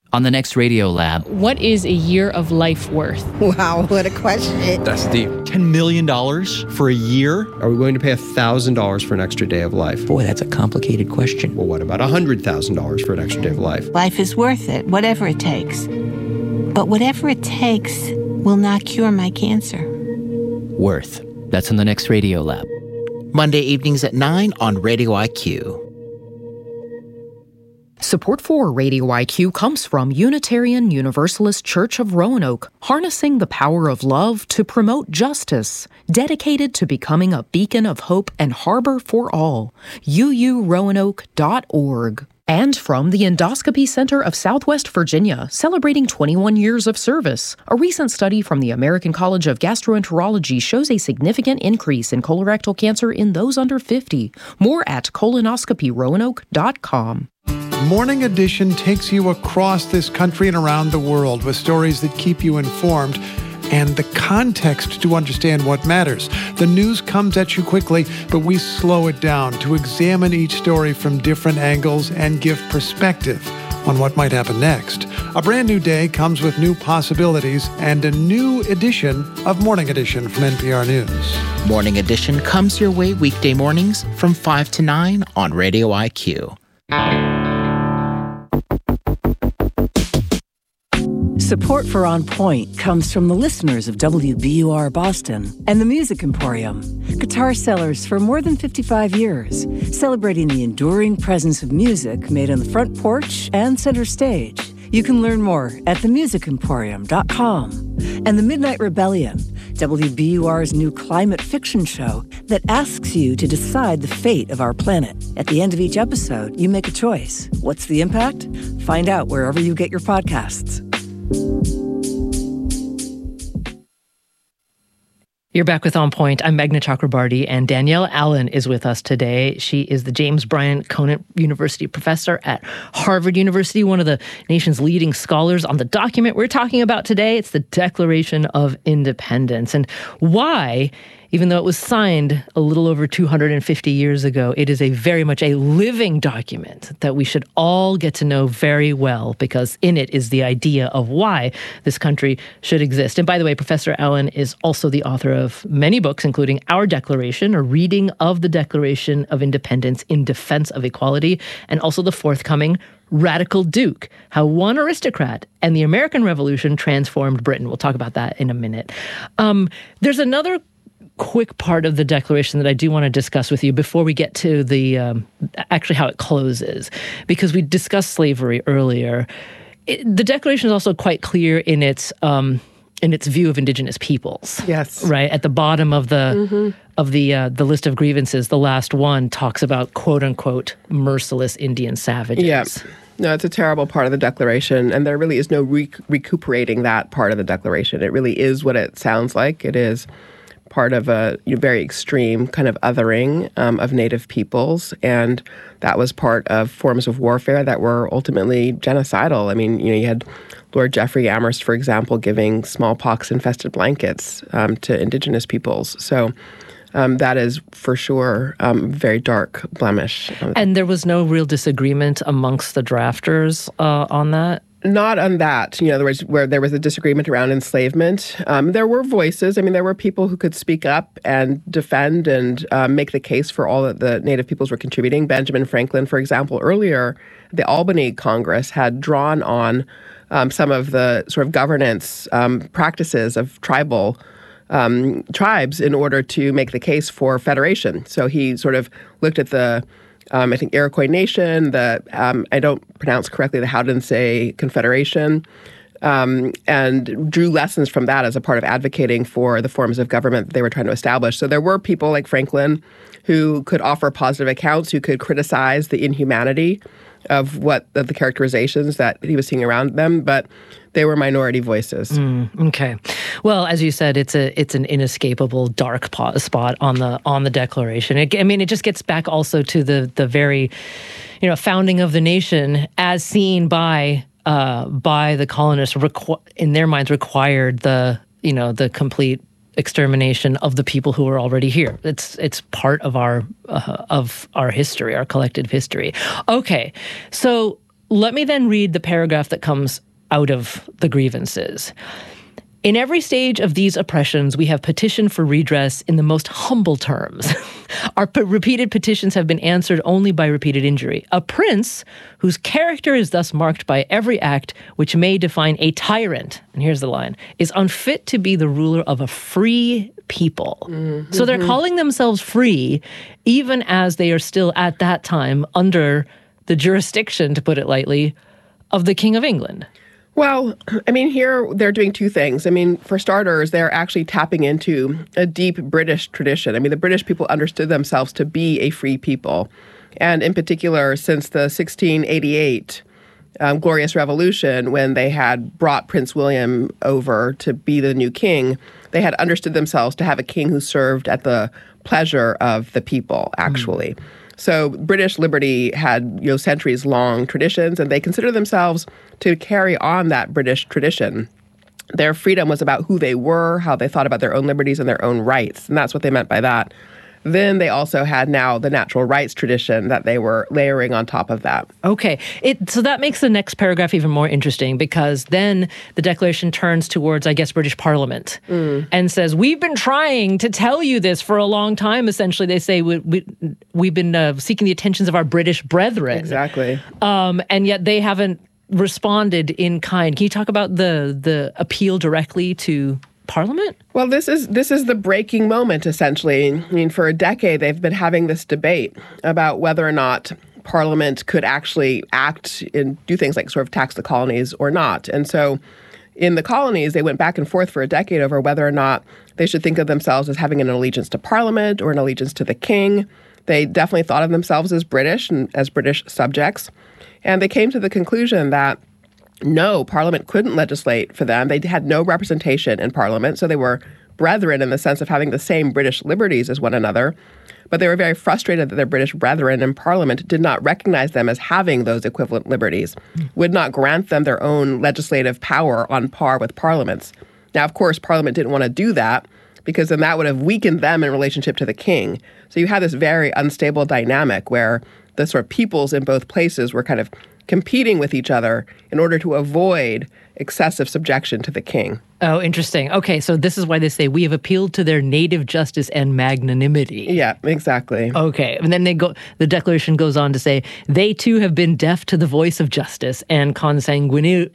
On the next Radio Lab. What is a year of life worth? Wow, what a question. That's deep. $10 million for a year? Are we going to pay $1,000 for an extra day of life? Boy, that's a complicated question. Well, what about $100,000 for an extra day of life? Life is worth it, whatever it takes. But whatever it takes will not cure my cancer. Worth. That's on the next Radio Lab. Monday evenings at 9 on Radio IQ. Support for Radio IQ comes from Unitarian Universalist Church of Roanoke, harnessing the power of love to promote justice, dedicated to becoming a beacon of hope and harbor for all. uuroanoke.org. And from the Endoscopy Center of Southwest Virginia, celebrating 21 years of service. A recent study from the American College of Gastroenterology shows a significant increase in colorectal cancer in those under 50. More at colonoscopyroanoke.com. Morning Edition takes you across this country and around the world with stories that keep you informed and the context to understand what matters. The news comes at you quickly, but we slow it down to examine each story from different angles and give perspective on what might happen next. A brand new day comes with new possibilities and a new edition of Morning Edition from NPR News. Morning Edition comes your way weekday mornings from 5 to 9 on Radio IQ. Support for On Point comes from the listeners of WBUR Boston and the Music Emporium, guitar sellers for more than 55 years, celebrating the enduring presence of music made on the front porch and center stage. You can learn more at themusicemporium.com. And The Midnight Rebellion, WBUR's new climate fiction show that asks you to decide the fate of our planet. At the end of each episode, you make a choice. What's the impact? Find out wherever you get your podcasts. You're back with On Point. I'm Meghna Chakrabarty, and Danielle Allen is with us today. She is the James Bryant Conant University professor at Harvard University, one of the nation's leading scholars on the document we're talking about today. It's the Declaration of Independence. And why, even though it was signed a little over 250 years ago, it is very much a living document that we should all get to know very well, because in it is the idea of why this country should exist. And by the way, Professor Allen is also the author of many books, including Our Declaration, a reading of the Declaration of Independence in Defense of Equality, and also the forthcoming Radical Duke, How One Aristocrat and the American Revolution Transformed Britain. We'll talk about that in a minute. There's another quick part of the Declaration that I do want to discuss with you before we get to the actually how it closes, because we discussed slavery earlier. The Declaration is also quite clear in its view of indigenous peoples. Yes, right at the bottom of the the list of grievances, the last one talks about quote unquote merciless Indian savages. Yeah. No, it's a terrible part of the Declaration, and there really is no recuperating that part of the Declaration. It really is what it sounds like. It is part of a very extreme kind of othering of Native peoples, and that was part of forms of warfare that were ultimately genocidal. I mean, you had Lord Jeffrey Amherst, for example, giving smallpox-infested blankets to indigenous peoples. So that is for sure a very dark blemish. And there was no real disagreement amongst the drafters on that? Not on that. In other words, where there was a disagreement around enslavement, there were voices. I mean, there were people who could speak up and defend and make the case for all that the Native peoples were contributing. Benjamin Franklin, for example, earlier, the Albany Congress had drawn on some of the sort of governance practices of tribal tribes in order to make the case for federation. So he sort of looked at the I think Iroquois Nation, I don't pronounce correctly, the Haudensay Confederation, and drew lessons from that as a part of advocating for the forms of government that they were trying to establish. So there were people like Franklin who could offer positive accounts, who could criticize the inhumanity of the characterizations that he was seeing around them, but they were minority voices. Okay. Well, as you said, it's an inescapable dark spot on the Declaration. It just gets back also to the very, founding of the nation as seen by the colonists. In their minds, required the complete extermination of the people who are already here. It's part of our history, our collective history. Okay, so let me then read the paragraph that comes out of the grievances. In every stage of these oppressions, we have petitioned for redress in the most humble terms. Our repeated petitions have been answered only by repeated injury. A prince whose character is thus marked by every act which may define a tyrant, and here's the line, is unfit to be the ruler of a free people. Mm-hmm. So they're calling themselves free, even as they are still at that time under the jurisdiction, to put it lightly, of the King of England. Well, I mean, here they're doing two things. I mean, for starters, they're actually tapping into a deep British tradition. I mean, the British people understood themselves to be a free people. And in particular, since the 1688 Glorious Revolution, when they had brought Prince William over to be the new king, they had understood themselves to have a king who served at the pleasure of the people, actually. So British liberty had, centuries-long traditions, and they consider themselves to carry on that British tradition. Their freedom was about who they were, how they thought about their own liberties and their own rights, and that's what they meant by that. Then they also had now the natural rights tradition that they were layering on top of that. Okay. So that makes the next paragraph even more interesting, because then the Declaration turns towards, I guess, British Parliament and says, we've been trying to tell you this for a long time, essentially. They say we've been seeking the attentions of our British brethren. Exactly. And yet they haven't responded in kind. Can you talk about the appeal directly to Parliament? Well, this is the breaking moment, essentially. I mean, for a decade, they've been having this debate about whether or not Parliament could actually act and do things like sort of tax the colonies or not. And so in the colonies, they went back and forth for a decade over whether or not they should think of themselves as having an allegiance to Parliament or an allegiance to the king. They definitely thought of themselves as British and as British subjects. And they came to the conclusion that no, Parliament couldn't legislate for them. They had no representation in Parliament, so they were brethren in the sense of having the same British liberties as one another. But they were very frustrated that their British brethren in Parliament did not recognize them as having those equivalent liberties, would not grant them their own legislative power on par with Parliament's. Now, of course, Parliament didn't want to do that, because then that would have weakened them in relationship to the king. So you had this very unstable dynamic where the sort of peoples in both places were kind of competing with each other in order to avoid excessive subjection to the king. Oh, interesting. Okay, so this is why they say we have appealed to their native justice and magnanimity. Yeah, exactly. Okay, and then the Declaration goes on to say, they too have been deaf to the voice of justice and consanguinity.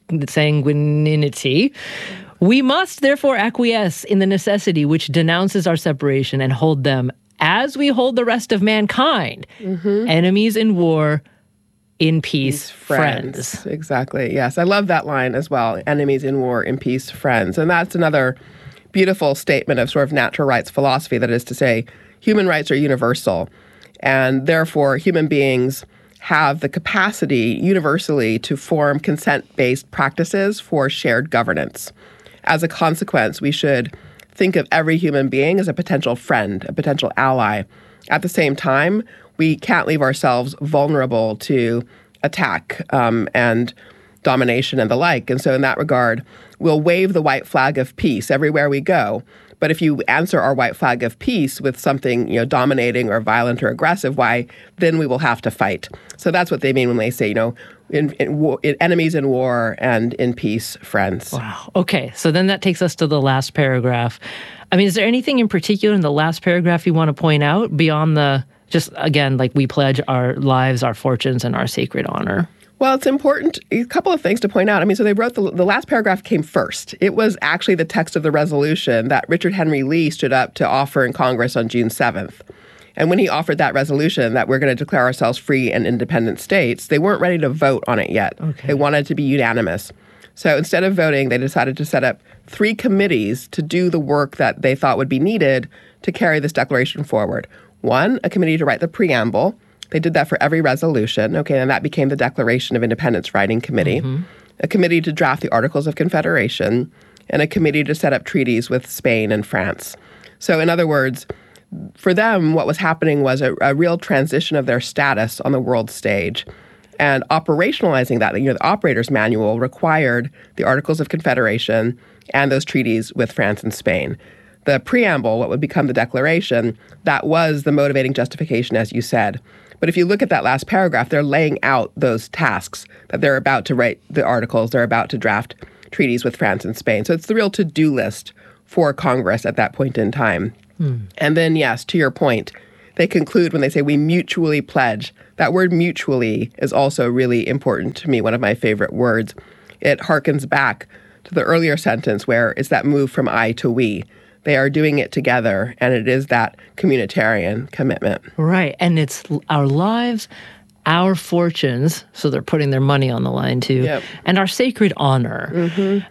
We must therefore acquiesce in the necessity which denounces our separation and hold them, as we hold the rest of mankind, enemies in war, in peace, friends. Exactly. Yes. I love that line as well. Enemies in war, in peace, friends. And that's another beautiful statement of sort of natural rights philosophy. That is to say, human rights are universal. And therefore, human beings have the capacity universally to form consent-based practices for shared governance. As a consequence, we should think of every human being as a potential friend, a potential ally. At the same time, we can't leave ourselves vulnerable to attack and domination and the like. And so in that regard, we'll wave the white flag of peace everywhere we go. But if you answer our white flag of peace with something, dominating or violent or aggressive, why, then we will have to fight. So that's what they mean when they say, in enemies in war and in peace, friends. Wow. Okay. So then that takes us to the last paragraph. I mean, is there anything in particular in the last paragraph you want to point out beyond just, again, like we pledge our lives, our fortunes, and our sacred honor? Well, it's important. A couple of things to point out. I mean, so they wrote the last paragraph came first. It was actually the text of the resolution that Richard Henry Lee stood up to offer in Congress on June 7th. And when he offered that resolution that we're going to declare ourselves free and independent states, they weren't ready to vote on it yet. Okay. They wanted to be unanimous. So instead of voting, they decided to set up 3 committees to do the work that they thought would be needed to carry this declaration forward. One, a committee to write the preamble. They did that for every resolution. Okay, and that became the Declaration of Independence Writing Committee. A committee to draft the Articles of Confederation, and a committee to set up treaties with Spain and France. So in other words, for them, what was happening was a real transition of their status on the world stage. And operationalizing that, the operator's manual required the Articles of Confederation and those treaties with France and Spain. The preamble, what would become the Declaration, that was the motivating justification, as you said. But if you look at that last paragraph, they're laying out those tasks that they're about to write the articles, they're about to draft treaties with France and Spain. So it's the real to-do list for Congress at that point in time. And then, yes, to your point, they conclude when they say we mutually pledge. That word mutually is also really important to me, one of my favorite words. It harkens back to the earlier sentence where it's that move from I to we. They are doing it together, and it is that communitarian commitment. Right, and it's our lives, our fortunes, so they're putting their money on the line too, and our sacred honor.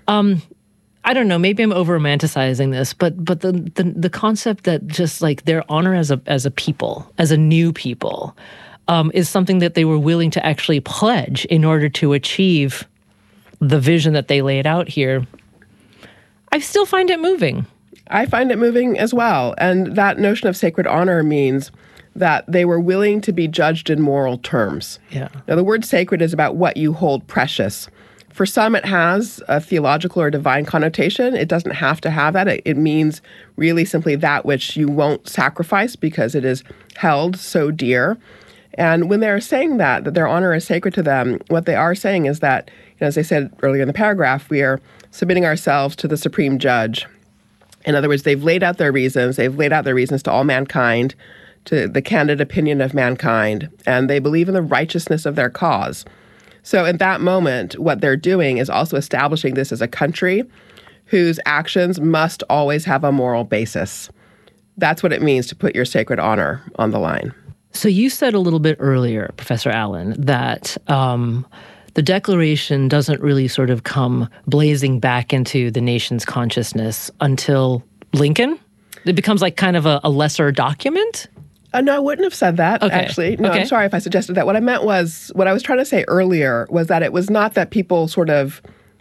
I don't know, maybe I'm over-romanticizing this, but the concept that just like their honor as a people, as a new people, is something that they were willing to actually pledge in order to achieve the vision that they laid out here. I still find it moving. I find it moving as well. And that notion of sacred honor means that they were willing to be judged in moral terms. Yeah. Now, the word sacred is about what you hold precious. For some, it has a theological or divine connotation. It doesn't have to have that. It means really simply that which you won't sacrifice because it is held so dear. And when they're saying that their honor is sacred to them, what they are saying is that, as I said earlier in the paragraph, we are submitting ourselves to the supreme judge. In other words, they've laid out their reasons. They've laid out their reasons to all mankind, to the candid opinion of mankind, and they believe in the righteousness of their cause. So in that moment, what they're doing is also establishing this as a country whose actions must always have a moral basis. That's what it means to put your sacred honor on the line. So you said a little bit earlier, Professor Allen, that the Declaration doesn't really sort of come blazing back into the nation's consciousness until Lincoln? It becomes like kind of a lesser document? No, I wouldn't have said that, actually. No, I'm sorry if I suggested that. What I meant was, what I was trying to say earlier was that it was not that people sort of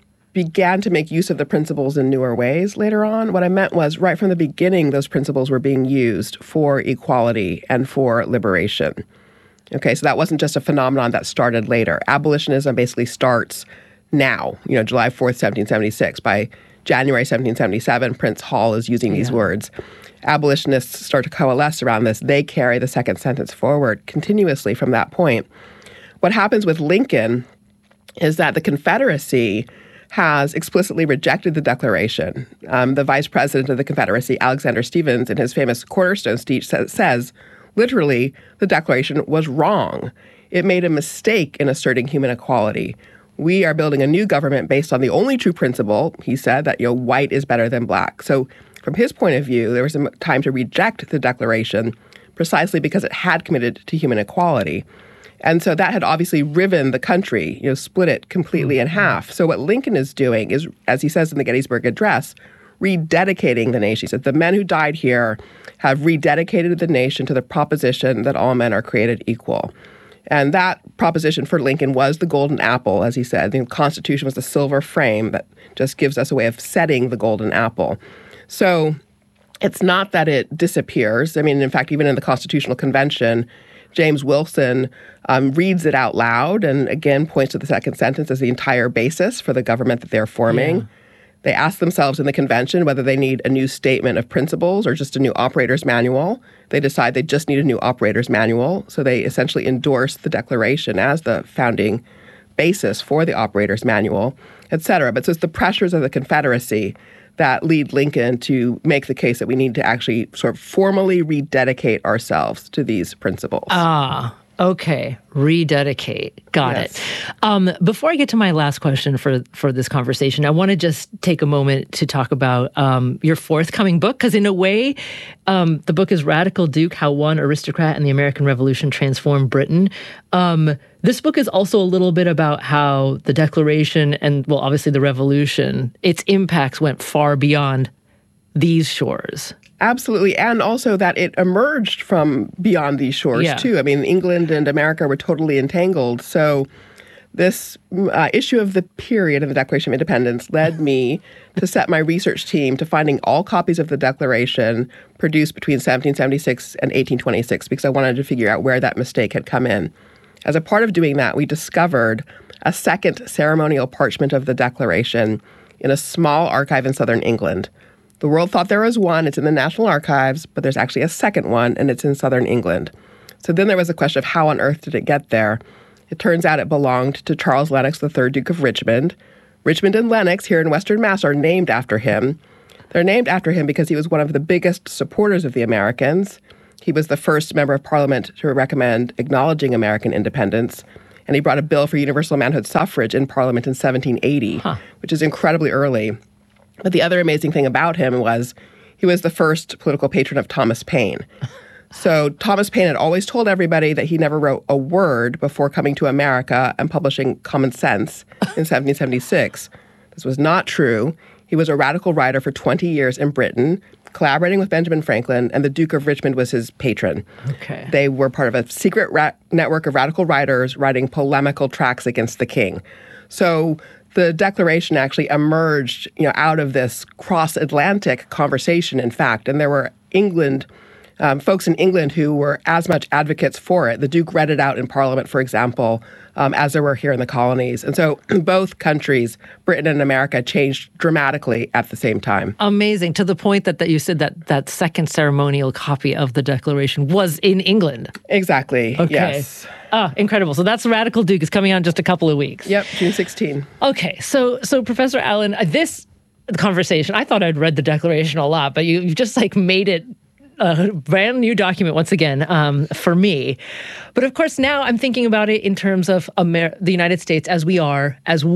began to make use of the principles in newer ways later on. What I meant was, right from the beginning, those principles were being used for equality and for liberation. Okay, so that wasn't just a phenomenon that started later. Abolitionism basically starts now, July 4th, 1776. By January 1777, Prince Hall is using these words. Abolitionists start to coalesce around this. They carry the second sentence forward continuously from that point. What happens with Lincoln is that the Confederacy has explicitly rejected the Declaration. The vice president of the Confederacy, Alexander Stephens, in his famous Cornerstone speech says, literally, the Declaration was wrong. It made a mistake in asserting human equality. We are building a new government based on the only true principle, he said, that white is better than black. So from his point of view, there was a time to reject the Declaration precisely because it had committed to human equality. And so that had obviously riven the country, split it completely in half. So what Lincoln is doing is, as he says in the Gettysburg Address, rededicating the nation. He said, the men who died here have rededicated the nation to the proposition that all men are created equal. And that proposition for Lincoln was the golden apple, as he said. The Constitution was the silver frame that just gives us a way of setting the golden apple. So it's not that it disappears. I mean, in fact, even in the Constitutional Convention, James Wilson reads it out loud and again points to the second sentence as the entire basis for the government that they're forming. Yeah. They ask themselves in the convention whether they need a new statement of principles or just a new operator's manual. They decide they just need a new operator's manual. So they essentially endorse the Declaration as the founding basis for the operator's manual, et cetera. But so it's the pressures of the Confederacy that lead Lincoln to make the case that we need to actually sort of formally rededicate ourselves to these principles. Okay. Rededicate. Got it. Before I get to my last question for this conversation, I want to just take a moment to talk about your forthcoming book, because in a way, the book is Radical Duke, How One Aristocrat and the American Revolution Transformed Britain. This book is also a little bit about how the Declaration and, well, obviously the Revolution, its impacts went far beyond these shores. Absolutely. And also that it emerged from beyond these shores, too. I mean, England and America were totally entangled. So this issue of the period in the Declaration of Independence led me to set my research team to finding all copies of the Declaration produced between 1776 and 1826, because I wanted to figure out where that mistake had come in. As a part of doing that, we discovered a second ceremonial parchment of the Declaration in a small archive in southern England. The world thought there was one. It's in the National Archives, but there's actually a second one, and it's in southern England. So then there was a question of how on earth did it get there? It turns out it belonged to Charles Lennox III, Duke of Richmond. Richmond and Lennox here in Western Mass are named after him. They're named after him because he was one of the biggest supporters of the Americans. He was the first member of Parliament to recommend acknowledging American independence, and he brought a bill for universal manhood suffrage in Parliament in 1780, which is incredibly early. But the other amazing thing about him was he was the first political patron of Thomas Paine. So Thomas Paine had always told everybody that he never wrote a word before coming to America and publishing Common Sense in 1776. This was not true. He was a radical writer for 20 years in Britain, collaborating with Benjamin Franklin, and the Duke of Richmond was his patron. Okay. They were part of a secret network of radical writers writing polemical tracts against the king. So the Declaration actually emerged, out of this cross-Atlantic conversation, in fact, and there were folks in England who were as much advocates for it. The Duke read it out in Parliament, for example, as there were here in the colonies. And so both countries, Britain and America, changed dramatically at the same time. Amazing, to the point that you said that second ceremonial copy of the Declaration was in England. Exactly, okay. Yes. Incredible. So that's Radical Duke. It's coming out in just a couple of weeks. Yep, June 16. Okay, so Professor Allen, this conversation, I thought I'd read the Declaration a lot, but you've just made it a brand new document once again for me. But of course, now I'm thinking about it in terms of the United States as we are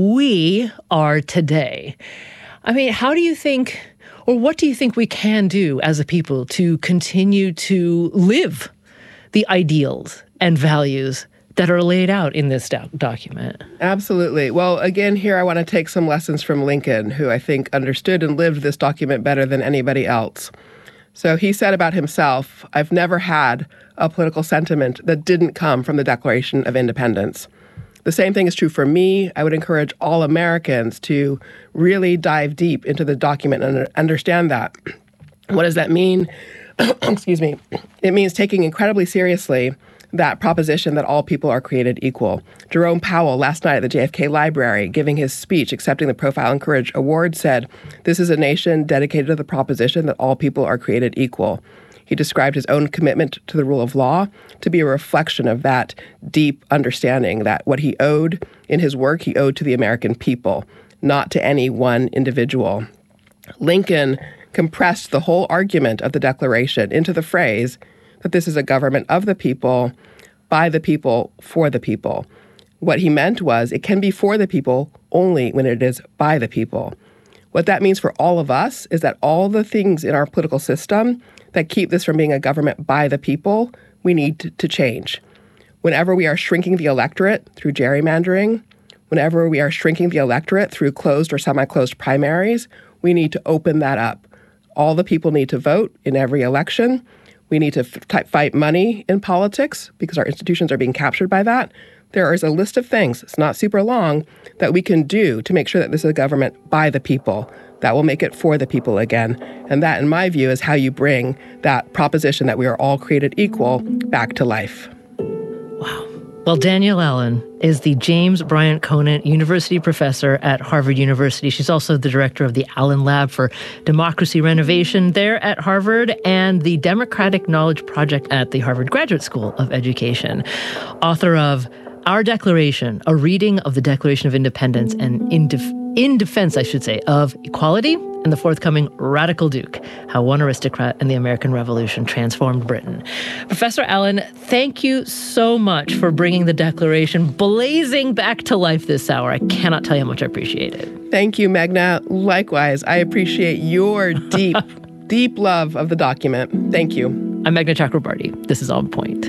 today. I mean, how do you think, or what do you think we can do as a people to continue to live the ideals and values that are laid out in this document? Absolutely. Well, again, here I want to take some lessons from Lincoln, who I think understood and lived this document better than anybody else. So he said about himself, "I've never had a political sentiment that didn't come from the Declaration of Independence." The same thing is true for me. I would encourage all Americans to really dive deep into the document and understand that. What does that mean? Excuse me. It means taking incredibly seriously that proposition that all people are created equal. Jerome Powell, last night at the JFK Library, giving his speech accepting the Profile and Courage Award, said, "This is a nation dedicated to the proposition that all people are created equal." He described his own commitment to the rule of law to be a reflection of that deep understanding that what he owed in his work, he owed to the American people, not to any one individual. Lincoln compressed the whole argument of the Declaration into the phrase that this is a government of the people, by the people, for the people. What he meant was it can be for the people only when it is by the people. What that means for all of us is that all the things in our political system that keep this from being a government by the people, we need to change. Whenever we are shrinking the electorate through gerrymandering, whenever we are shrinking the electorate through closed or semi-closed primaries, we need to open that up. All the people need to vote in every election. We need to fight money in politics because our institutions are being captured by that. There is a list of things, it's not super long, that we can do to make sure that this is a government by the people. That will make it for the people again. And that, in my view, is how you bring that proposition that we are all created equal back to life. Wow. Well, Danielle Allen is the James Bryant Conant University Professor at Harvard University. She's also the director of the Allen Lab for Democracy Renovation there at Harvard and the Democratic Knowledge Project at the Harvard Graduate School of Education. Author of Our Declaration, a reading of the Declaration of Independence and in defense, I should say, of equality, and the forthcoming Radical Duke, How One Aristocrat and the American Revolution Transformed Britain. Professor Allen, thank you so much for bringing the Declaration blazing back to life this hour. I cannot tell you how much I appreciate it. Thank you, Magna. Likewise, I appreciate your deep, deep love of the document. Thank you. I'm Magna Chakrabarty. This is On Point.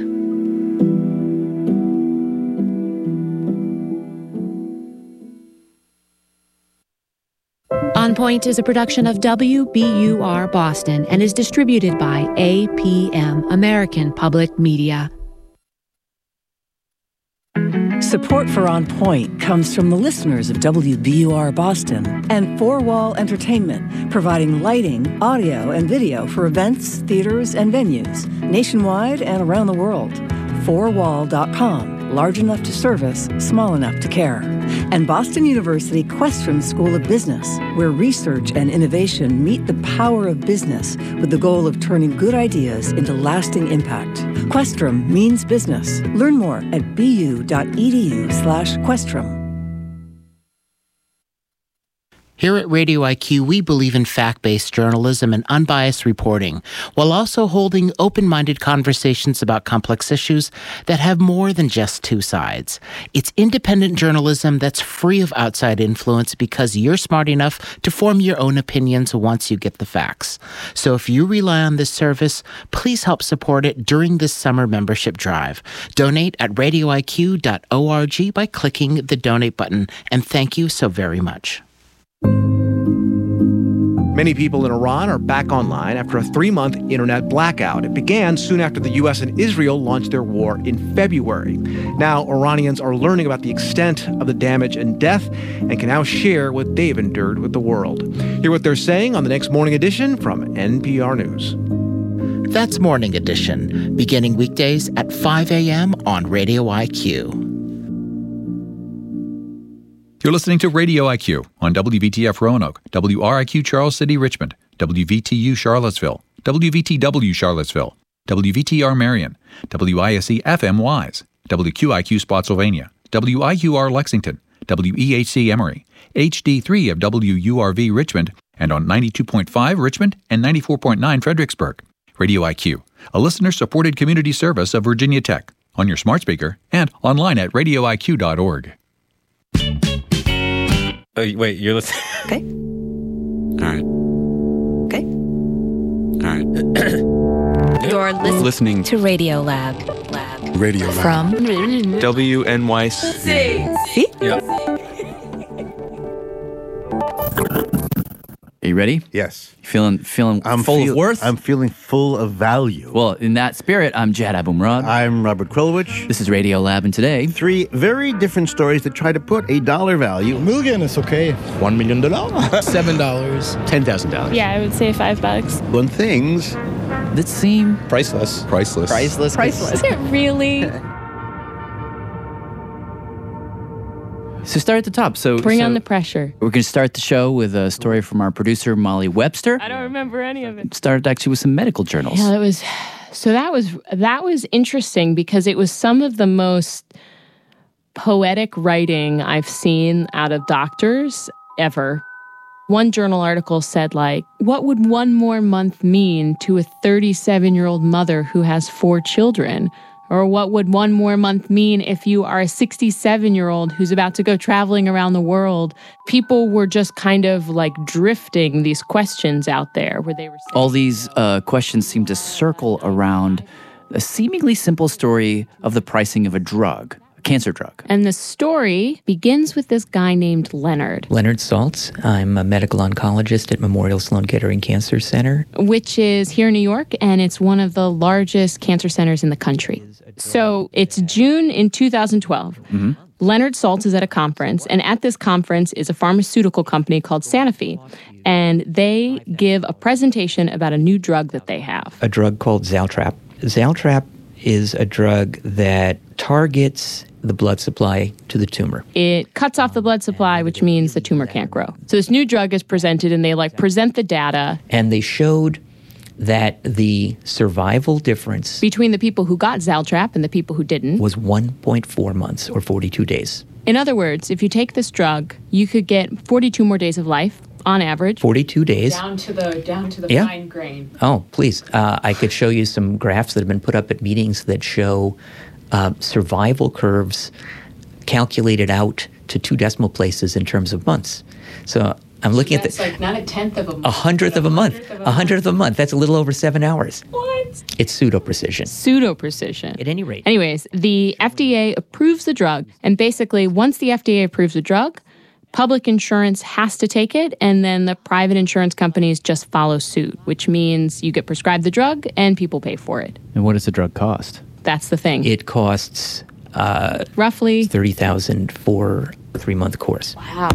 On Point is a production of WBUR Boston and is distributed by APM, American Public Media. Support for On Point comes from the listeners of WBUR Boston and Four Wall Entertainment, providing lighting, audio, and video for events, theaters, and venues nationwide and around the world. Fourwall.com, large enough to service, small enough to care. And Boston University Questrom School of Business, where research and innovation meet the power of business with the goal of turning good ideas into lasting impact. Questrom means business. Learn more at bu.edu/Questrom. Here at Radio IQ, we believe in fact-based journalism and unbiased reporting, while also holding open-minded conversations about complex issues that have more than just two sides. It's independent journalism that's free of outside influence because you're smart enough to form your own opinions once you get the facts. So if you rely on this service, please help support it during this summer membership drive. Donate at radioiq.org by clicking the donate button, and thank you so very much. Many people in Iran are back online after a 3-month internet blackout. It began soon after the U.S. and Israel launched their war in February. Now, Iranians are learning about the extent of the damage and death and can now share what they've endured with the world. Hear what they're saying on the next Morning Edition from NPR News. That's Morning Edition, beginning weekdays at 5 a.m. on Radio IQ. You're listening to Radio IQ on WVTF Roanoke, WRIQ Charles City Richmond, WVTU Charlottesville, WVTW Charlottesville, WVTR Marion, WISE FM Wise, WQIQ Spotsylvania, WIUR Lexington, WEHC Emory, HD3 of WURV Richmond, and on 92.5 Richmond and 94.9 Fredericksburg. Radio IQ, a listener-supported community service of Virginia Tech, on your smart speaker and online at radioiq.org. Oh, wait, you're listening? Okay. All right. Okay. All right. You're listening to Radio Lab. Radio Lab. From WNYC. See? Yep. Are you ready? Yes. Feeling full of worth? I'm feeling full of value. Well, in that spirit, I'm Jad Abumrad. I'm Robert Krulwich. This is Radio Lab, and today... 3 very different stories that try to put a dollar value. Million is okay. $1 million. $7. $10,000. Yeah, I would say $5. On things that seem... Priceless. Priceless. Is it really? So start at the top. Bring on the pressure. We're going to start the show with a story from our producer, Molly Webster. I don't remember any of it. Started actually with some medical journals. Yeah, that was interesting because it was some of the most poetic writing I've seen out of doctors ever. One journal article said, what would one more month mean to a 37-year-old mother who has 4 children? Or what would one more month mean if you are a 67-year-old who's about to go traveling around the world? People were just kind of drifting these questions out there where they were saying, all these questions seem to circle around a seemingly simple story of the pricing of a drug, a cancer drug. And the story begins with this guy named Leonard. Leonard Saltz. I'm a medical oncologist at Memorial Sloan Kettering Cancer Center, which is here in New York, and it's one of the largest cancer centers in the country. So it's June in 2012. Mm-hmm. Leonard Saltz is at a conference, and at this conference is a pharmaceutical company called Sanofi, and they give a presentation about a new drug that they have. a drug called Zaltrap. Zaltrap is a drug that targets the blood supply to the tumor. It cuts off the blood supply, which means the tumor can't grow. So this new drug is presented, and they present the data. And they showed that the survival difference between the people who got Zaltrap and the people who didn't was 1.4 months or 42 days. In other words, if you take this drug, you could get 42 more days of life on average. 42 days. Down to the Yeah. fine grain. Oh, please. I could show you some graphs that have been put up at meetings that show survival curves calculated out to 2 decimal places in terms of months. So I'm looking at That's not a tenth of a month. A hundredth of a month. A hundredth of a month. That's a little over 7 hours. What? It's pseudo-precision. Pseudo-precision. At any rate. Anyways, the FDA approves the drug, and basically once the FDA approves a drug, public insurance has to take it, and then the private insurance companies just follow suit, which means you get prescribed the drug and people pay for it. And what does the drug cost? That's the thing. It costs roughly $30,000 for a 3-month course. Wow.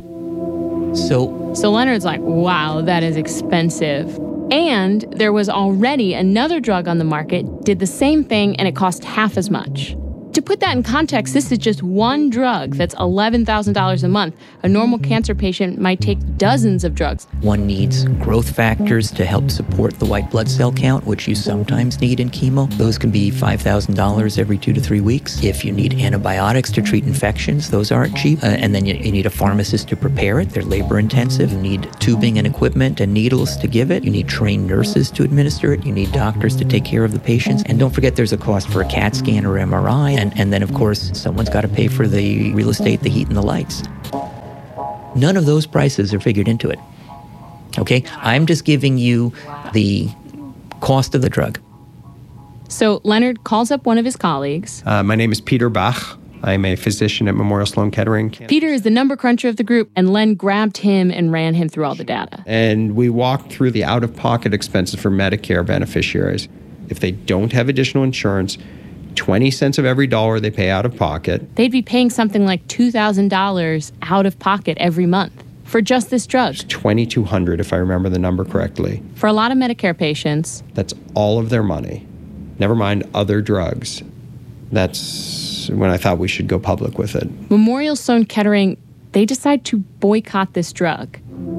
So Leonard's like, wow, that is expensive. And there was already another drug on the market, did the same thing, and it cost half as much. To to put that in context, this is just one drug that's $11,000 a month. A normal cancer patient might take dozens of drugs. One needs growth factors to help support the white blood cell count, which you sometimes need in chemo. Those can be $5,000 every 2 to 3 weeks. If you need antibiotics to treat infections, those aren't cheap. And then you need a pharmacist to prepare it. They're labor intensive. You need tubing and equipment and needles to give it. You need trained nurses to administer it. You need doctors to take care of the patients. And don't forget there's a cost for a CAT scan or MRI. And then, of course, someone's got to pay for the real estate, the heat, and the lights. None of those prices are figured into it. Okay? I'm just giving you the cost of the drug. So Leonard calls up one of his colleagues. My name is Peter Bach. I'm a physician at Memorial Sloan Kettering. Peter is the number cruncher of the group, and Len grabbed him and ran him through all the data. And we walked through the out-of-pocket expenses for Medicare beneficiaries. If they don't have additional insurance, 20 cents of every dollar they pay out of pocket. They'd be paying something like $2,000 out of pocket every month for just this drug. $2,200 if I remember the number correctly. For a lot of Medicare patients, that's all of their money. Never mind other drugs. That's when I thought we should go public with it. Memorial Sloan Kettering, they decide to boycott this drug.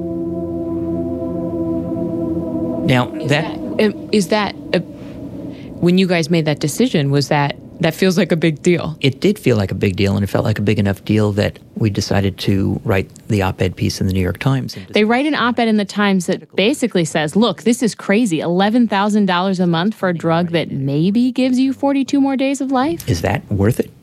Now, when you guys made that decision, that feels like a big deal? It did feel like a big deal, and it felt like a big enough deal that we decided to write the op-ed piece in the New York Times. They write an op-ed in the Times that basically says, look, this is crazy. $11,000 a month for a drug that maybe gives you 42 more days of life? Is that worth it?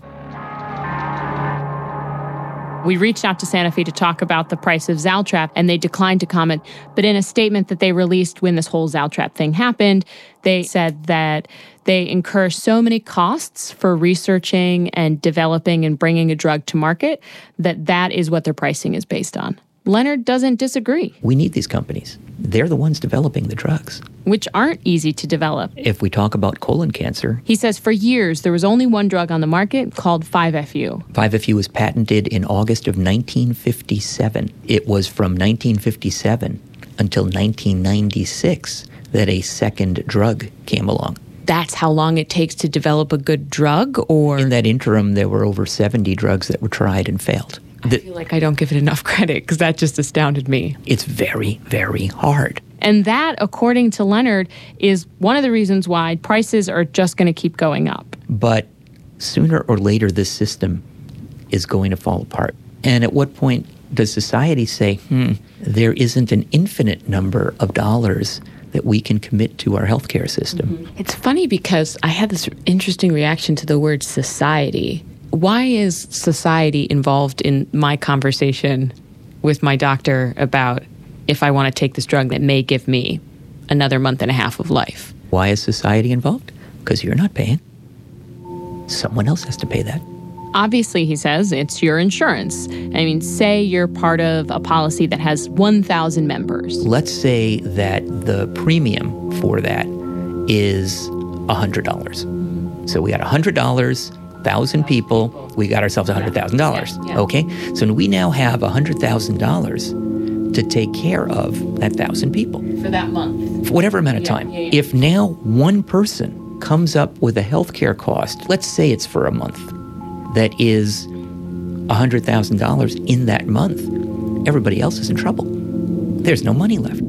We reached out to Sanofi to talk about the price of Zaltrap, and they declined to comment. But in a statement that they released when this whole Zaltrap thing happened, they said that they incur so many costs for researching and developing and bringing a drug to market that is what their pricing is based on. Leonard doesn't disagree. We need these companies. They're the ones developing the drugs, which aren't easy to develop. If we talk about colon cancer, he says for years there was only one drug on the market called 5-FU. 5-FU was patented in August of 1957. It was from 1957 until 1996 that a second drug came along. That's how long it takes to develop a good drug? Or in that interim, there were over 70 drugs that were tried and failed. I feel like I don't give it enough credit because that just astounded me. It's very, very hard. And that, according to Leonard, is one of the reasons why prices are just going to keep going up. But sooner or later, this system is going to fall apart. And at what point does society say, there isn't an infinite number of dollars that we can commit to our healthcare system? Mm-hmm. It's funny because I had this interesting reaction to the word society. Why is society involved in my conversation with my doctor about if I want to take this drug that may give me another month and a half of life? Why is society involved? Because you're not paying. Someone else has to pay that. Obviously, he says, it's your insurance. I mean, say you're part of a policy that has 1,000 members. Let's say that the premium for that is $100. So we got $100, 1,000 people, we got ourselves $100,000. Yeah. Okay? So we now have $100,000 to take care of that 1,000 people. For that month. For whatever amount of time. Yeah. If now one person comes up with a healthcare cost, let's say it's for a month, that is $100,000 in that month, everybody else is in trouble. There's no money left.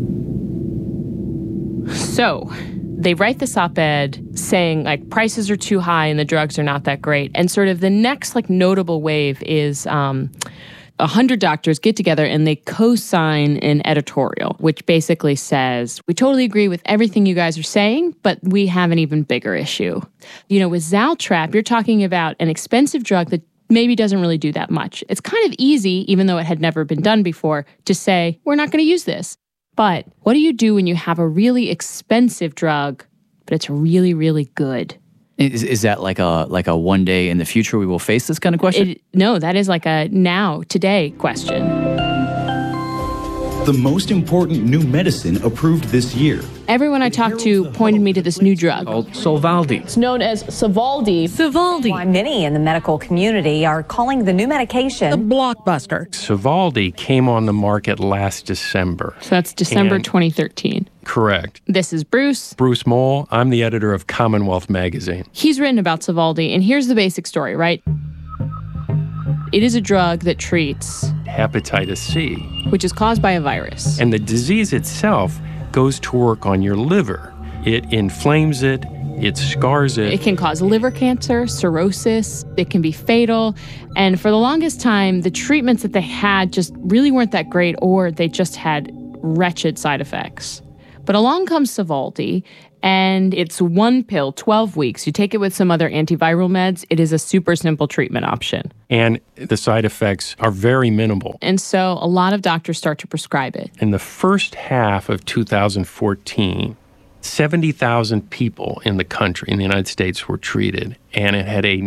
So they write this op-ed saying like prices are too high and the drugs are not that great. And sort of the next like notable wave is 100 doctors get together and they co-sign an editorial, which basically says, we totally agree with everything you guys are saying, but we have an even bigger issue. You know, with Zaltrap, you're talking about an expensive drug that maybe doesn't really do that much. It's kind of easy, even though it had never been done before, to say, we're not going to use this. But what do you do when you have a really expensive drug, but it's really, really good? Is that like a one day in the future we will face this kind of question? No, that is like a now, today question. the most important new medicine approved this year. Everyone I talked to pointed me to this new drug called Sovaldi. It's known as Sovaldi. Why many in the medical community are calling the new medication the blockbuster. Sovaldi came on the market last December. So that's December 2013. Correct. This is Bruce. Bruce Moll. I'm the editor of Commonwealth Magazine. He's written about Sovaldi, and here's the basic story, right? It is a drug that treats hepatitis C, which is caused by a virus. And the disease itself goes to work on your liver. It inflames it, it scars it. It can cause liver cancer, cirrhosis, it can be fatal. And for the longest time, the treatments that they had just really weren't that great, or they just had wretched side effects. But along comes Sovaldi, and it's one pill, 12 weeks. You take it with some other antiviral meds. It is a super simple treatment option. And the side effects are very minimal. And so a lot of doctors start to prescribe it. In the first half of 2014, 70,000 people in the country, in the United States, were treated, and it had a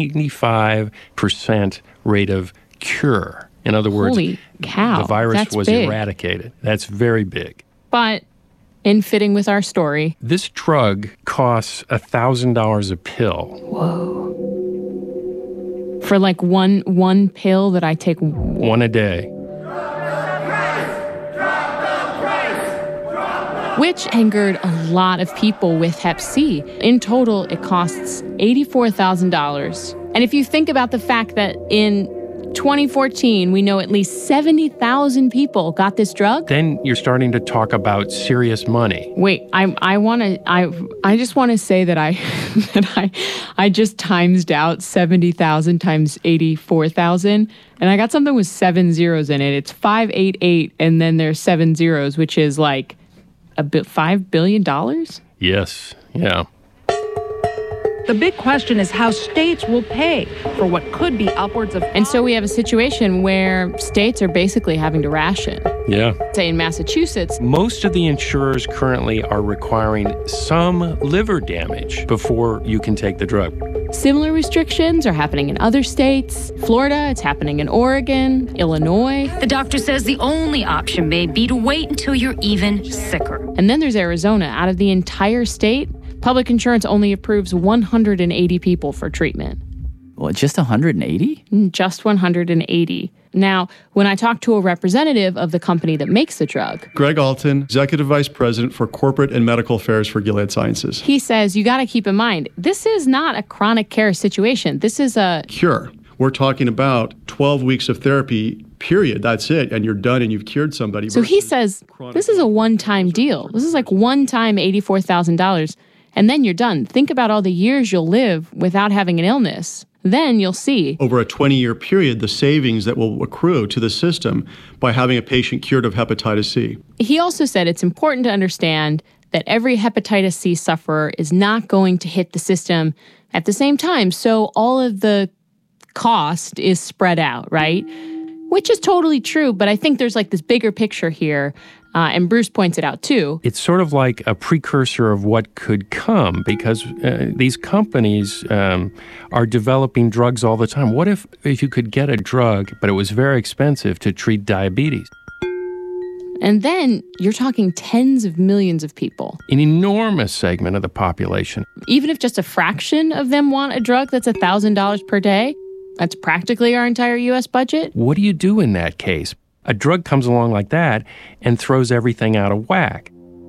95% rate of cure. In other words, holy cow, the virus was big. eradicated. That's very big. But in fitting with our story, this drug costs $1,000 a pill. Whoa. For like one pill that I take one a day. Which angered a lot of people with Hep C. In total, it costs $84,000. And if you think about the fact that in 2014, we know at least 70,000 people got this drug. Then you're starting to talk about serious money. Wait, I just want to say that I just timesed out 70,000 times 84,000, and I got something with 7 zeros in it. It's 588, and then there's 7 zeros, which is like $5 billion. Yes, yeah. The big question is how states will pay for what could be upwards of... And so we have a situation where states are basically having to ration. Yeah. Say in Massachusetts, most of the insurers currently are requiring some liver damage before you can take the drug. Similar restrictions are happening in other states. Florida, it's happening in Oregon, Illinois. The doctor says the only option may be to wait until you're even sicker. And then there's Arizona. Out of the entire state, public insurance only approves 180 people for treatment. Well, just 180? Just 180. Now, when I talked to a representative of the company that makes the drug, Greg Alton, Executive Vice President for Corporate and Medical Affairs for Gilead Sciences. He says you got to keep in mind, this is not a chronic care situation. This is a cure. We're talking about 12 weeks of therapy, period. That's it. And you're done and you've cured somebody. So he says this is a one-time deal. This is like one-time $84,000. And then you're done. Think about all the years you'll live without having an illness. Then you'll see. Over a 20-year period, the savings that will accrue to the system by having a patient cured of hepatitis C. He also said it's important to understand that every hepatitis C sufferer is not going to hit the system at the same time. So all of the cost is spread out, right? Which is totally true. But I think there's like this bigger picture here. And Bruce points it out too. It's sort of like a precursor of what could come because these companies are developing drugs all the time. What if you could get a drug, but it was very expensive to treat diabetes? And then you're talking tens of millions of people. An enormous segment of the population. Even if just a fraction of them want a drug that's $1,000 per day, that's practically our entire U.S. budget. What do you do in that case? A drug comes along like that and throws everything out of whack.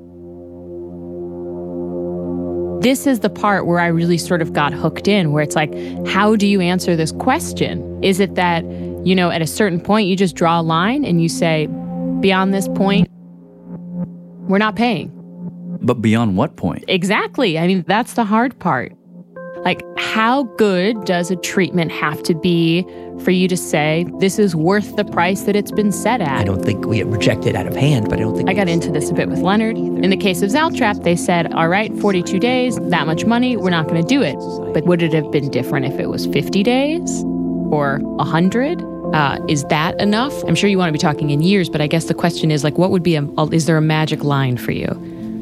This is the part where I really sort of got hooked in, where it's like, how do you answer this question? Is it that, at a certain point you just draw a line and you say, beyond this point, we're not paying? But beyond what point? Exactly. I mean, that's the hard part. Like, how good does a treatment have to be for you to say, this is worth the price that it's been set at? I don't think we reject it out of hand, but I don't think... I got into this a bit with Leonard. In the case of Zaltrap, they said, all right, 42 days, that much money, we're not going to do it. But would it have been different if it was 50 days or 100? Is that enough? I'm sure you want to be talking in years, but I guess the question is, like, what would be is there a magic line for you?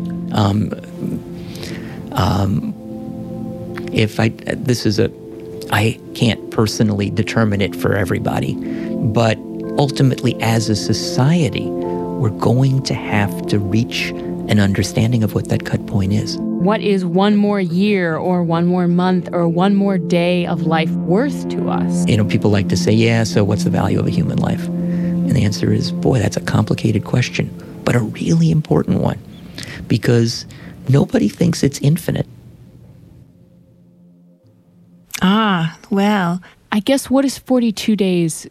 I can't personally determine it for everybody, but ultimately as a society, we're going to have to reach an understanding of what that cut point is. What is one more year or one more month or one more day of life worth to us? People like to say, yeah, so what's the value of a human life? And the answer is, boy, that's a complicated question, but a really important one, because nobody thinks it's infinite. Well, I guess what does 42 days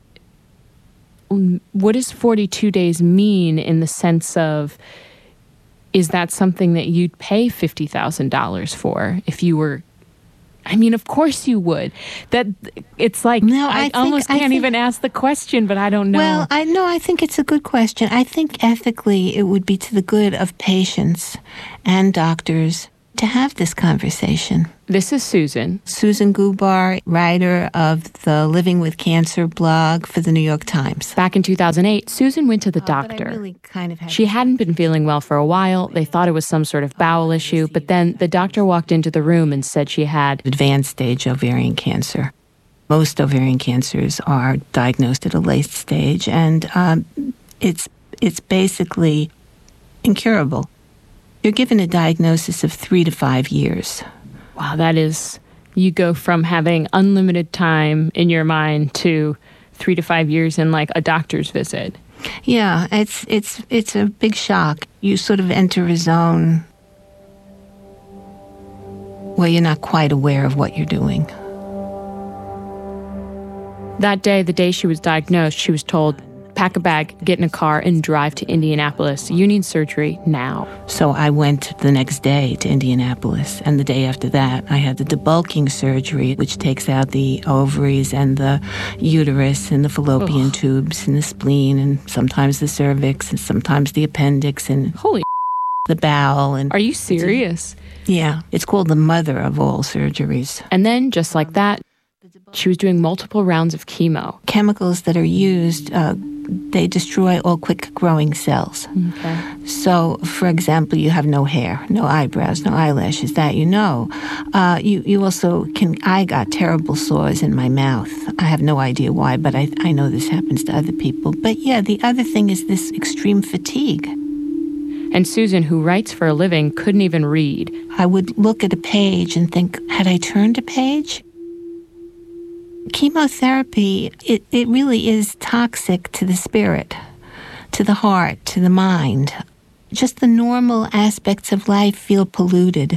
mean in the sense of, is that something that you'd pay $50,000 for if you were? I mean, of course you would. That it's like, no, I can't even ask the question, but I don't know. Well, I think it's a good question. I think ethically it would be to the good of patients and doctors to have this conversation. This is Susan. Susan Gubar, writer of the Living with Cancer blog for the New York Times. Back in 2008, Susan went to the doctor. She hadn't been feeling well for a while. They thought it was some sort of bowel issue, but then the doctor walked into the room and said she had advanced stage ovarian cancer. Most ovarian cancers are diagnosed at a late stage, and it's basically incurable. You're given a diagnosis of 3 to 5 years. Wow, that is, you go from having unlimited time in your mind to 3 to 5 years in like a doctor's visit. Yeah, it's a big shock. You sort of enter a zone where you're not quite aware of what you're doing. That day, the day she was diagnosed, she was told, pack a bag, get in a car, and drive to Indianapolis. You need surgery now. So I went the next day to Indianapolis, and the day after that, I had the debulking surgery, which takes out the ovaries and the uterus and the fallopian tubes and the spleen and sometimes the cervix and sometimes the appendix and the bowel. And are you serious? Yeah, it's called the mother of all surgeries. And then, just like that, she was doing multiple rounds of chemo. Chemicals that are used, they destroy all quick-growing cells. Okay. So, for example, you have no hair, no eyebrows, no eyelashes, that you know. You also I got terrible sores in my mouth. I have no idea why, but I know this happens to other people. But yeah, the other thing is this extreme fatigue. And Susan, who writes for a living, couldn't even read. I would look at a page and think, had I turned a page? Chemotherapy, it really is toxic to the spirit, to the heart, to the mind. Just the normal aspects of life feel polluted.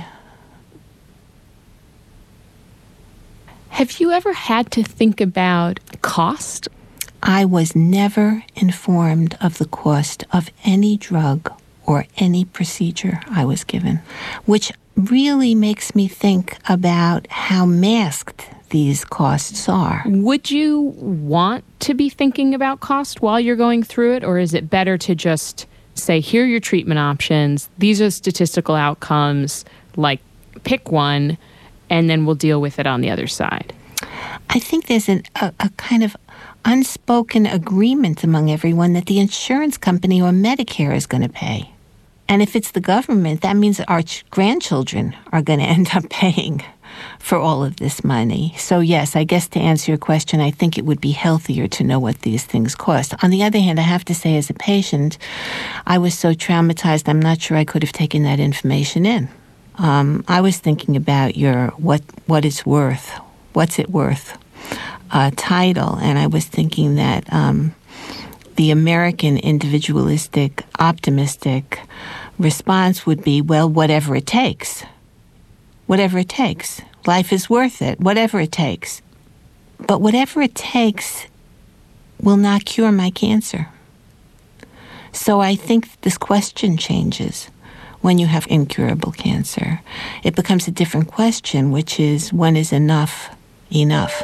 Have you ever had to think about cost? I was never informed of the cost of any drug or any procedure I was given, which really makes me think about how masked these costs are. Would you want to be thinking about cost while you're going through it, or is it better to just say, here are your treatment options, these are statistical outcomes, like pick one, and then we'll deal with it on the other side? I think there's a kind of unspoken agreement among everyone that the insurance company or Medicare is going to pay. And if it's the government, that means that our grandchildren are going to end up paying for all of this money. So yes, I guess to answer your question, I think it would be healthier to know what these things cost. On the other hand, I have to say as a patient, I was so traumatized, I'm not sure I could have taken that information in. I was thinking about your what it's worth, what's it worth title, and I was thinking that the American individualistic, optimistic response would be, well, whatever it takes. Whatever it takes. Life is worth it, whatever it takes. But whatever it takes will not cure my cancer. So I think this question changes when you have incurable cancer. It becomes a different question, which is, when is enough enough?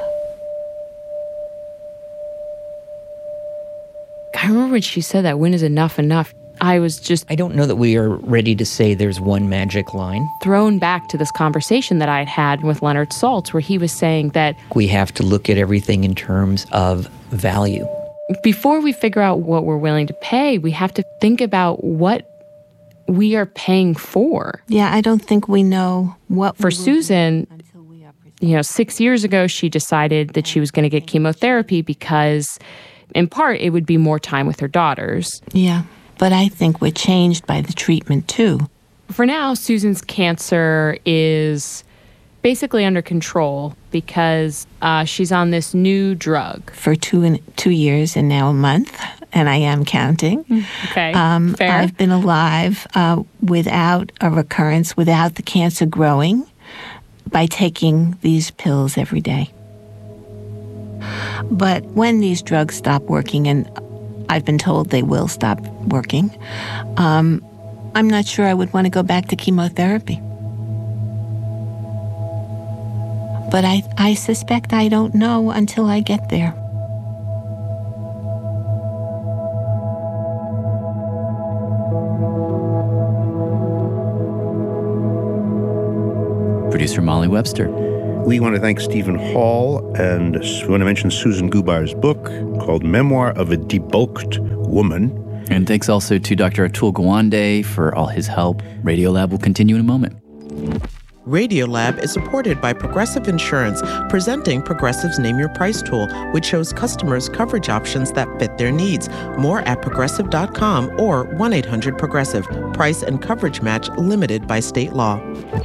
I remember when she said that, when is enough enough? I don't know that we are ready to say there's one magic line. Thrown back to this conversation that I had with Leonard Saltz, where he was saying that we have to look at everything in terms of value. Before we figure out what we're willing to pay, we have to think about what we are paying for. Yeah, I don't think we know what. For Susan, 6 years ago, she decided that she was going to get chemotherapy because, in part, it would be more time with her daughters. Yeah. But I think we're changed by the treatment, too. For now, Susan's cancer is basically under control because she's on this new drug. For 2 years and now a month, and I am counting. Okay, fair. I've been alive without a recurrence, without the cancer growing, by taking these pills every day. But when these drugs stop working, and I've been told they will stop working, I'm not sure I would want to go back to chemotherapy. But I suspect I don't know until I get there. Producer Molly Webster. We want to thank Stephen Hall, and we want to mention Susan Gubar's book called Memoir of a Debulked Woman. And thanks also to Dr. Atul Gawande for all his help. Radiolab will continue in a moment. Radiolab is supported by Progressive Insurance, presenting Progressive's Name Your Price tool, which shows customers coverage options that fit their needs. More at progressive.com or 1-800-PROGRESSIVE. Price and coverage match limited by state law.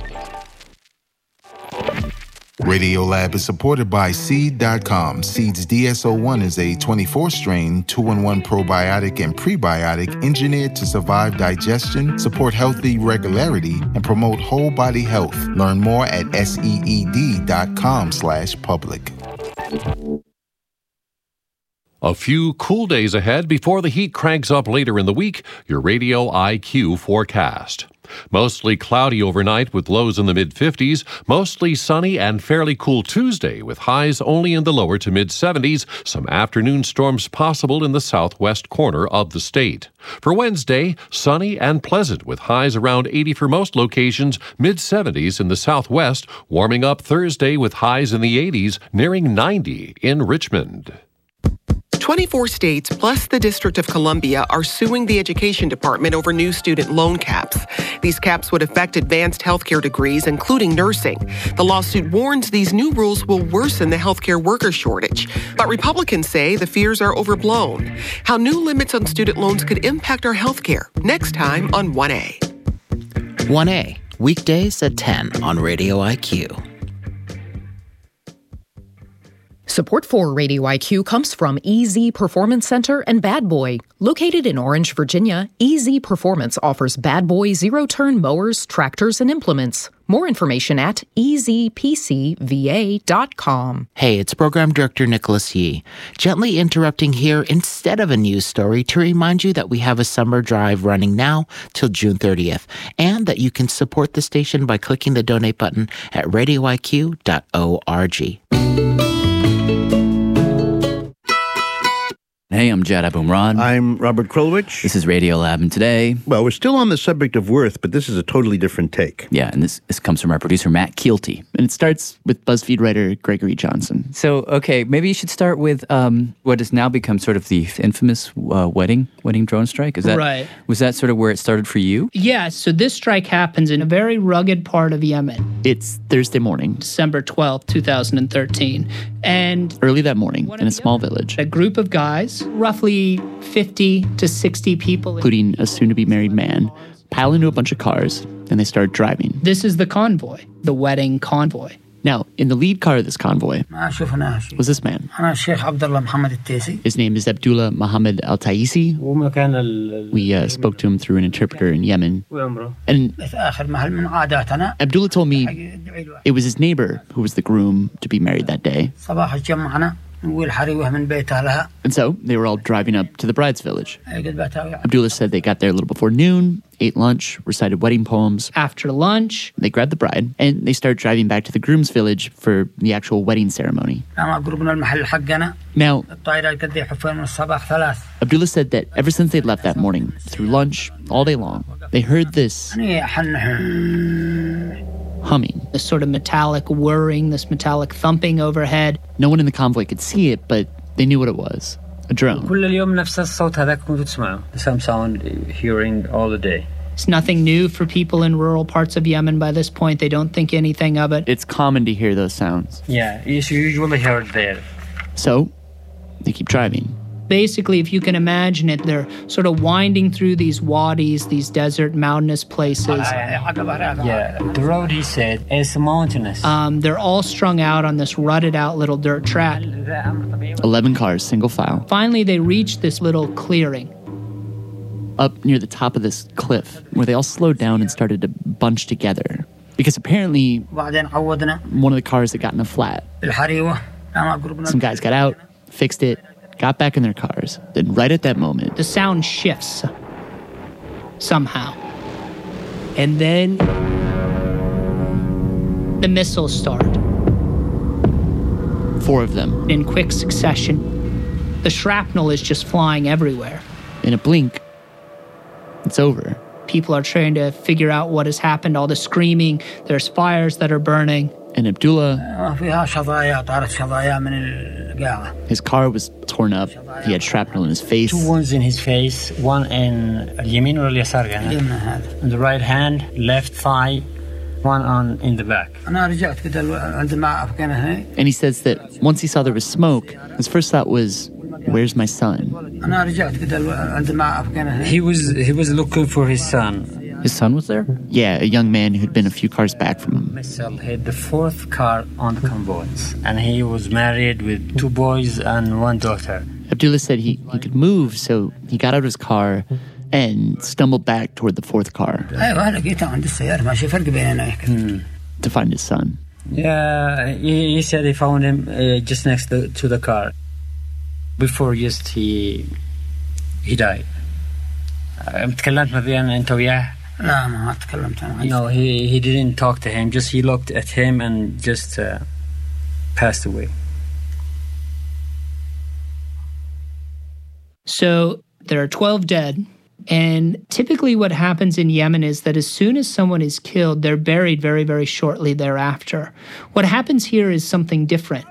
Radiolab is supported by Seed.com. Seed's DSO1 is a 24-strain, 2-in-1 probiotic and prebiotic engineered to survive digestion, support healthy regularity, and promote whole body health. Learn more at seed.com/public. A few cool days ahead before the heat cranks up later in the week. Your Radio IQ forecast. Mostly cloudy overnight with lows in the mid-50s, mostly sunny and fairly cool Tuesday with highs only in the lower to mid-70s, some afternoon storms possible in the southwest corner of the state. For Wednesday, sunny and pleasant with highs around 80 for most locations, mid-70s in the southwest, warming up Thursday with highs in the 80s, nearing 90 in Richmond. 24 states plus the District of Columbia are suing the Education Department over new student loan caps. These caps would affect advanced healthcare degrees, including nursing. The lawsuit warns these new rules will worsen the healthcare worker shortage. But Republicans say the fears are overblown. How new limits on student loans could impact our healthcare. Next time on 1A. 1A, weekdays at 10 on Radio IQ. Support for Radio IQ comes from EZ Performance Center and Bad Boy. Located in Orange, Virginia, EZ Performance offers Bad Boy zero-turn mowers, tractors, and implements. More information at ezpcva.com. Hey, it's Program Director Nicholas Yee, gently interrupting here instead of a news story to remind you that we have a summer drive running now till June 30th, and that you can support the station by clicking the donate button at radioiq.org. Hey, I'm Jad Abumrad. I'm Robert Krulwich. This is Radiolab, and today... Well, we're still on the subject of worth, but this is a totally different take. Yeah, and this comes from our producer, Matt Keelty. And it starts with BuzzFeed writer Gregory Johnson. So, okay, maybe you should start with what has now become sort of the infamous wedding drone strike. Is that right? Was that sort of where it started for you? Yeah, so this strike happens in a very rugged part of Yemen. It's Thursday morning. December 12th, 2013. And early that morning, in a small village. A group of guys, roughly 50 to 60 people, including a soon-to-be-married man, pile into a bunch of cars, and they start driving. This is the convoy, the wedding convoy. Now, in the lead car of this convoy was this man. His name is Abdullah Muhammad Al-Taisi. We spoke to him through an interpreter in Yemen. And Abdullah told me it was his neighbor who was the groom to be married that day. And so they were all driving up to the bride's village. Abdullah said they got there a little before noon, ate lunch, recited wedding poems. After lunch, they grabbed the bride and they started driving back to the groom's village for the actual wedding ceremony. Now, Abdullah said that ever since they'd left that morning, through lunch, all day long, they heard this humming. This sort of metallic whirring, this metallic thumping overhead. No one in the convoy could see it, but they knew what it was. A drone. The same sound hearing all the day. It's nothing new for people in rural parts of Yemen by this point. They don't think anything of it. It's common to hear those sounds. Yeah, you usually hear it there. So, they keep driving. Basically, if you can imagine it, they're sort of winding through these wadis, these desert mountainous places. Yeah, the road, he said, is mountainous. They're all strung out on this rutted out little dirt track. 11 cars, single file. Finally, they reach this little clearing. Up near the top of this cliff, where they all slowed down and started to bunch together. Because apparently, one of the cars had gotten a flat. Some guys got out, fixed it, got back in their cars. Then right at that moment, the sound shifts somehow. And then the missiles start. 4 of them. In quick succession. The shrapnel is just flying everywhere. In a blink, it's over. People are trying to figure out what has happened, all the screaming. There's fires that are burning. And Abdullah, his car was torn up. He had shrapnel in his face. 2 wounds in his face, one in اليمين ولا اليسار in the right hand, left thigh, one in the back. And he says that once he saw there was smoke, his first thought was, where's my son? He was looking for his son. His son was there? Yeah, a young man who'd been a few cars back from him. Missile hit the 4th car on the convoys, and he was married with 2 boys and 1 daughter. Abdullah said he could move, so he got out of his car and stumbled back toward the 4th car to find his son. Yeah, he said he found him just next to the car. Before just he died. تكلمت مثلا أنت وياه؟ لا ما تكلمت أنا. No, he didn't talk to him. Just he looked at him and just passed away. So there are 12 dead. And typically what happens in Yemen is that as soon as someone is killed, they're buried very, very shortly thereafter. What happens here is something different.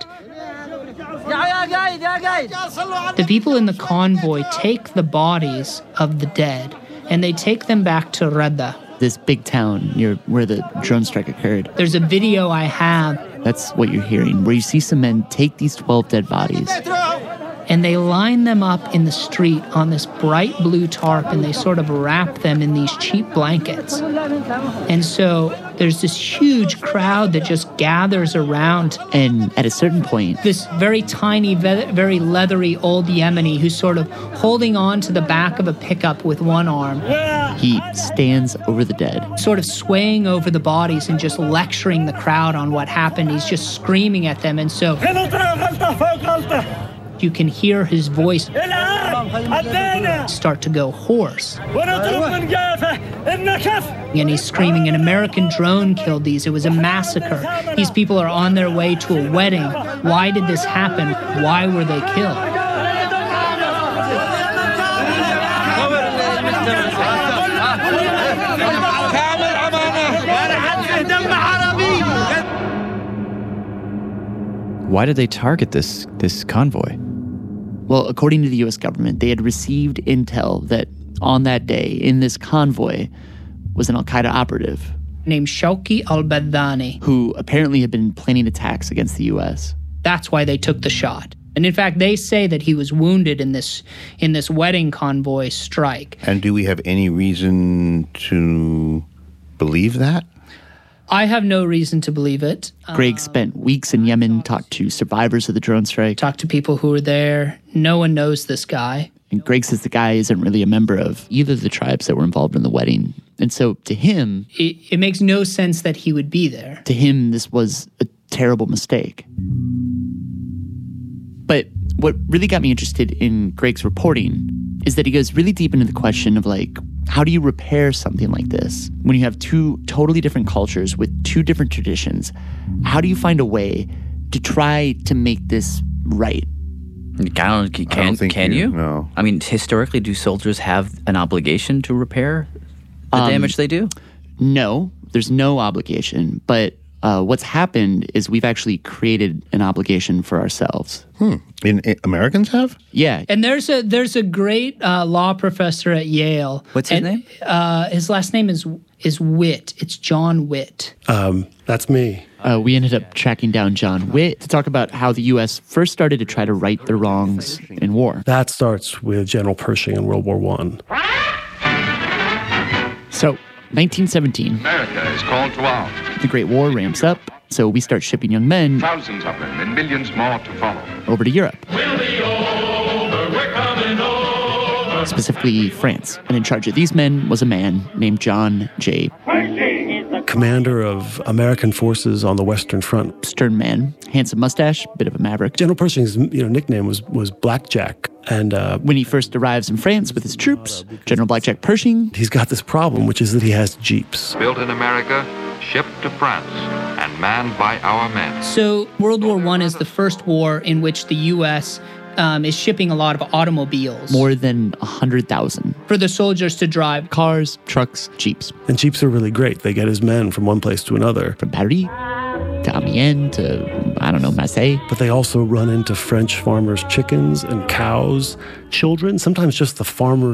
The people in the convoy take the bodies of the dead and they take them back to Radda, this big town near where the drone strike occurred. There's a video I have. That's what you're hearing, where you see some men take these 12 dead bodies. And they line them up in the street on this bright blue tarp and they sort of wrap them in these cheap blankets. And so there's this huge crowd that just gathers around. And at a certain point, this very tiny, very leathery old Yemeni who's sort of holding on to the back of a pickup with one arm. He stands over the dead, sort of swaying over the bodies and just lecturing the crowd on what happened. He's just screaming at them. And so you can hear his voice start to go hoarse. And he's screaming, an American drone killed these. It was a massacre. These people are on their way to a wedding. Why did this happen? Why were they killed? Why did they target this convoy? Well, according to the U.S. government, they had received intel that on that day, in this convoy, was an al-Qaeda operative named Shawki al-Badani, who apparently had been planning attacks against the U.S. That's why they took the shot. And in fact, they say that he was wounded in this wedding convoy strike. And do we have any reason to believe that? I have no reason to believe it. Greg spent weeks in Yemen, talked to survivors of the drone strike. Talked to people who were there. No one knows this guy. And Greg says the guy isn't really a member of either of the tribes that were involved in the wedding. And so to him... It makes no sense that he would be there. To him, this was a terrible mistake. But what really got me interested in Greg's reporting is that he goes really deep into the question of how do you repair something like this? When you have 2 totally different cultures with 2 different traditions, how do you find a way to try to make this right? Can you? No. I mean, historically, do soldiers have an obligation to repair the damage they do? No, there's no obligation. But what's happened is we've actually created an obligation for ourselves. Americans have? Yeah. And there's a great law professor at Yale. What's his name? His last name is Witt. It's John Witt. That's me. we ended up tracking down John Witt to talk about how the U.S. first started to try to right the wrongs in war. That starts with General Pershing in World War I. So, 1917. America is called to arms. The Great War ramps up, so we start shipping young men, thousands of them and millions more to follow, over to Europe. Specifically France. And in charge of these men was a man named John J. Commander of American forces on the Western Front. Stern man, handsome mustache, bit of a maverick. General Pershing's nickname was Blackjack. And when he first arrives in France with his troops, General Blackjack Pershing, he's got this problem, which is that he has jeeps. Built in America, shipped to France, and manned by our men. So World War I is the first war in which the U.S. Is shipping a lot of automobiles. More than 100,000. For the soldiers to drive. Cars, trucks, jeeps. And jeeps are really great. They get his men from one place to another. From Paris to Amiens to, Marseille. But they also run into French farmers' chickens and cows, children, sometimes just the farmers'